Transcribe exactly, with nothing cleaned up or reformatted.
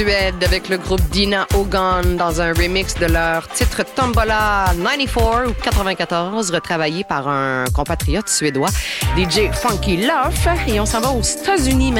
Suède avec le groupe Dina Ogan dans un remix de leur titre Tombola quatre-vingt-quatorze ou quatre-vingt-quatorze, retravaillé par un compatriote suédois, D J Funky Love. Et on s'en va aux États-Unis.